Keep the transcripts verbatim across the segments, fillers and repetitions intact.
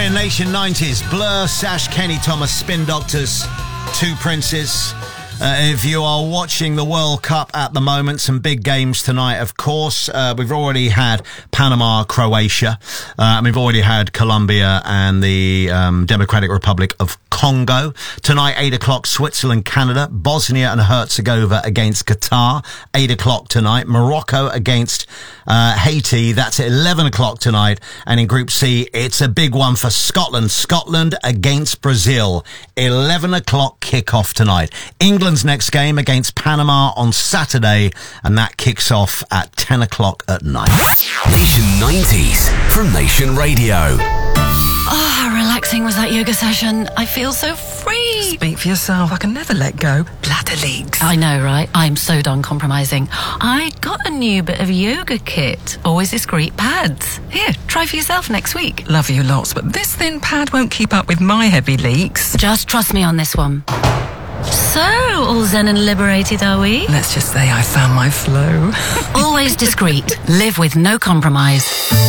in Nation nineties. Blur, Sash, Kenny Thomas, Spin Doctors, Two Princes. Uh, if you are watching the World Cup at the moment, some big games tonight, of course. Uh, we've already had Panama, Croatia. Uh, and we've already had Colombia and the um, Democratic Republic of Congo. Tonight, eight o'clock, Switzerland, Canada. Bosnia and Herzegovina against Qatar. eight o'clock tonight. Morocco against uh, Haiti. That's at eleven o'clock tonight. And in Group C, it's a big one for Scotland. Scotland against Brazil. eleven o'clock kickoff tonight. England next game against Panama on Saturday, and that kicks off at ten o'clock at night. Nation nineties from Nation Radio. Oh, how relaxing was that yoga session. I feel so free. Speak for yourself. I can never let go. Bladder leaks. I know, right? I'm so done compromising. I got a new bit of yoga kit. Always discreet pads. Here, try for yourself next week. Love you lots, but this thin pad won't keep up with my heavy leaks. Just trust me on this one. So, all zen and liberated, are we? Let's just say I found my flow. Always discreet. Live with no compromise.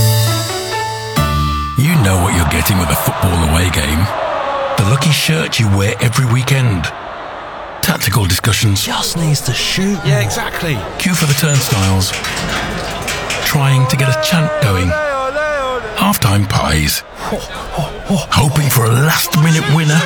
You know what you're getting with a football away game. The lucky shirt you wear every weekend. Tactical discussions. Just needs to shoot. Yeah, exactly. Queue for the turnstiles. Trying to get a chant going. Half-time pies. Hoping for a last-minute winner.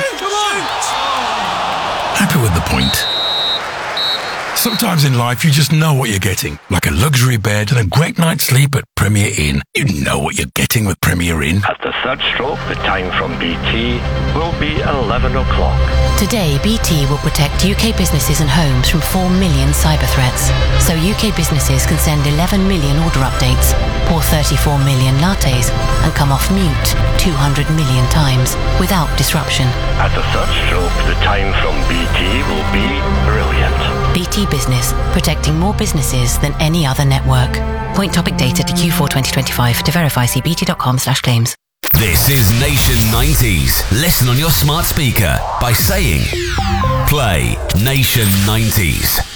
Happy with the point. Sometimes in life you just know what you're getting. Like a luxury bed and a great night's sleep at Premier Inn. You know what you're getting with Premier Inn. At the third stroke, the time from B T will be eleven o'clock. Today, B T will protect U K businesses and homes from four million cyber threats. So U K businesses can send eleven million order updates, pour thirty-four million lattes, and come off mute two hundred million times without disruption. At the third stroke, the time from B T will be brilliant. B T Business, protecting more businesses than any other network. Point topic data to Q four twenty twenty-five. To verify, see bt.com slash claims. This is Nation nineties. Listen on your smart speaker by saying, play Nation nineties.